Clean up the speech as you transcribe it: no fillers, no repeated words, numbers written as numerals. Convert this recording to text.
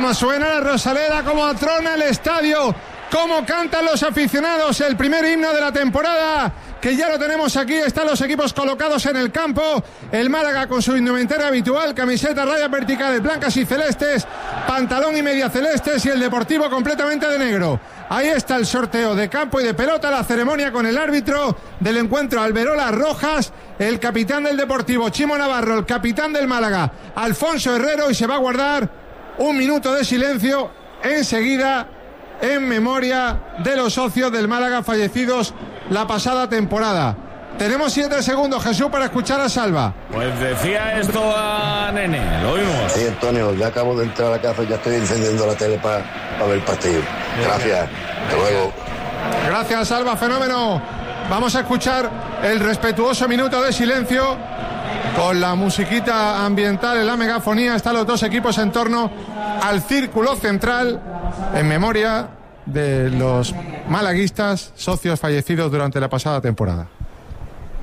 Cómo suena la Rosaleda, cómo trona el estadio, cómo cantan los aficionados, el primer himno de la temporada, que ya lo tenemos aquí. Están los equipos colocados en el campo. El Málaga con su indumentaria habitual, camiseta, rayas verticales blancas y celestes, pantalón y media celestes, y el Deportivo completamente de negro. Ahí está el sorteo de campo y de pelota, la ceremonia con el árbitro del encuentro, Alberola Rojas, el capitán del Deportivo, Chimo Navarro, el capitán del Málaga, Alfonso Herrero, y se va a guardar un minuto de silencio enseguida en memoria de los socios del Málaga fallecidos la pasada temporada. Tenemos 7 segundos, Jesús, para escuchar a Salva. Pues decía esto a Nene, lo oímos. Sí, Antonio, ya acabo de entrar a la casa y ya estoy encendiendo la tele para ver el partido. Gracias, hasta luego. Gracias, Salva, fenómeno. Vamos a escuchar el respetuoso minuto de silencio con la musiquita ambiental en la megafonía. Están los dos equipos en torno al círculo central en memoria de los malaguistas, socios fallecidos durante la pasada temporada.